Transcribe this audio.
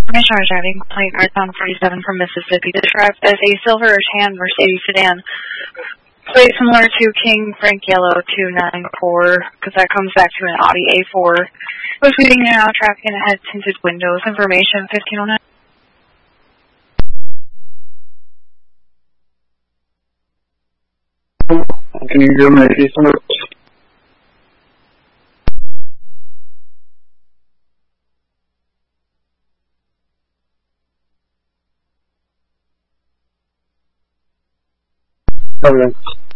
Commissioner driving complaint Northbound 47 from Mississippi described as a silver or tan Mercedes sedan. Plate similar to King Frank Yellow 294, because that comes back to an Audi A4. It was speeding in and out of traffic and it had tinted windows. Information 1509. Can you hear my case number? Okay.